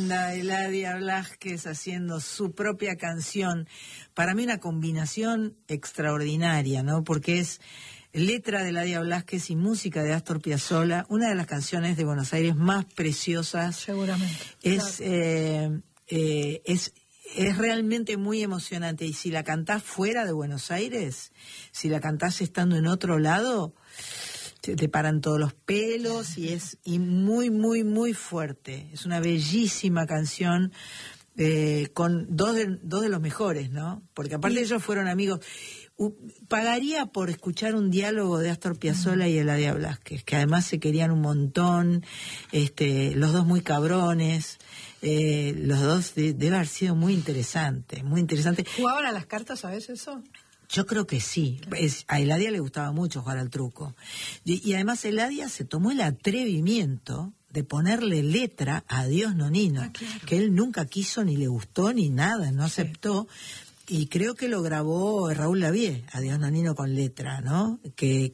tremenda Eladia Blasquez haciendo su propia canción. Para mí una combinación extraordinaria, ¿no? Porque es letra de Eladia Blasquez y música de Astor Piazzolla, una de las canciones de Buenos Aires más preciosas. Seguramente. Es realmente muy emocionante. Y si la cantás fuera de Buenos Aires, si la cantás estando en otro lado, te paran todos los pelos y muy, muy, muy fuerte. Es una bellísima canción con dos de los mejores, ¿no? Porque aparte ellos fueron amigos. Pagaría por escuchar un diálogo de Astor Piazzolla y Eladia Blasquez, que además se querían un montón, los dos muy cabrones. Los dos debe haber sido muy interesante, muy interesante. ¿Jugaban a las cartas, sabes eso? Yo creo que sí. A Eladia le gustaba mucho jugar al truco. Y además Eladia se tomó el atrevimiento de ponerle letra a Adiós Nonino, claro, que él nunca quiso ni le gustó ni nada, no aceptó. Y creo que lo grabó Raúl Lavie, Adiós Nonino con letra, ¿no? Que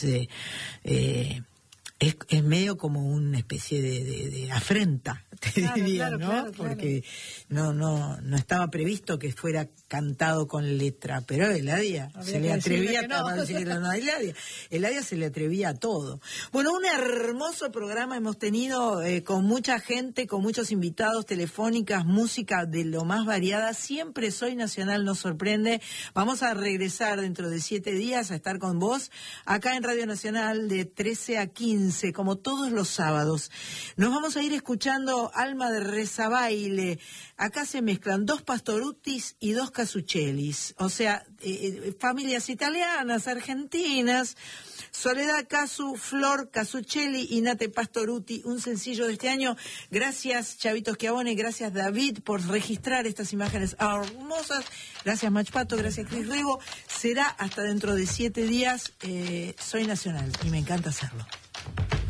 es medio como una especie de afrenta, te diría, claro, ¿no? Claro. Porque no estaba previsto que fuera cantado con letra, pero Eladia se le atrevía a decirle no a Eladia. Eladia se le atrevía a todo. Bueno, un hermoso programa hemos tenido con mucha gente, con muchos invitados, telefónicas, música de lo más variada. Siempre Soy Nacional nos sorprende. Vamos a regresar dentro de 7 días a estar con vos acá en Radio Nacional de 13 a 15, como todos los sábados. Nos vamos a ir escuchando Alma de Rezabaile. Acá se mezclan 2 Pastoruttis y 2 Casuccellis, o sea, familias italianas, argentinas. Soledad Casu, Flor Casuccelli y Nate Pastorutti, un sencillo de este año. Gracias, Chavito Schiavone, gracias, David, por registrar estas imágenes hermosas. Gracias, Machpato, gracias, Cris Rego. Será hasta dentro de 7 días. Soy Nacional y me encanta hacerlo.